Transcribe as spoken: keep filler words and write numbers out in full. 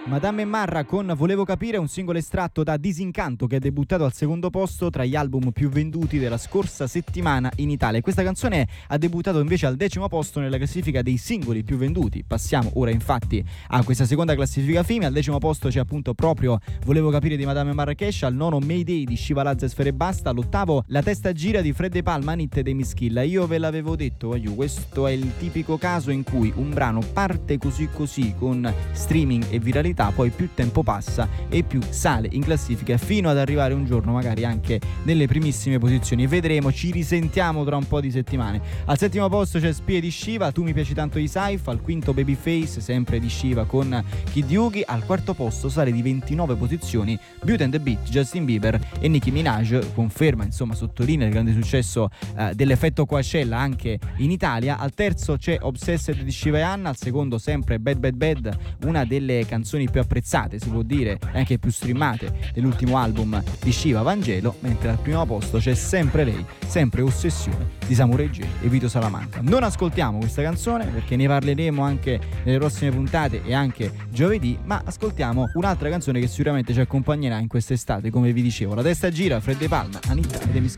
Madame e Marra con Volevo capire, un singolo estratto da Disincanto che è debuttato al secondo posto tra gli album più venduti della scorsa settimana in Italia. Questa canzone ha debuttato invece al decimo posto nella classifica dei singoli più venduti. Passiamo ora infatti a questa seconda classifica femminile. Al decimo posto c'è appunto proprio Volevo capire di Madame Marrakesh, al nono Mayday di Shiva Lazza e Sfere Basta, all'ottavo La testa gira di Fred De Palma, Nitte dei Mischilla. Io ve l'avevo detto, voglio, questo è il tipico caso in cui un brano parte così così con streaming e viralità, poi più tempo passa e più sale in classifica fino ad arrivare un giorno magari anche nelle primissime posizioni. Vedremo, ci risentiamo tra un po' di settimane. Al settimo posto c'è Spie di Shiva, Tu mi piaci tanto di Saif. Al quinto Babyface, sempre di Shiva con Kid Yugi. Al quarto posto sale di ventinove posizioni Beauty and the Beat, Justin Bieber e Nicki Minaj. Conferma, insomma, sottolinea il grande successo eh, dell'effetto Coachella anche in Italia. Al terzo c'è Obsessed di Shiva e Anna. Al secondo sempre Bad Bad Bad, una delle canzoni più apprezzate, si può dire, e anche più streamate dell'ultimo album di Shiva, Vangelo. Mentre al primo posto c'è sempre lei, sempre Ossessione di Samurai J e Vito Salamanca. Non ascoltiamo questa canzone perché ne parleremo anche nelle prossime puntate e anche giovedì, ma ascoltiamo un'altra canzone che sicuramente ci accompagnerà in quest'estate, come vi dicevo. La testa gira, Fred De Palma, Anita ed Emisch-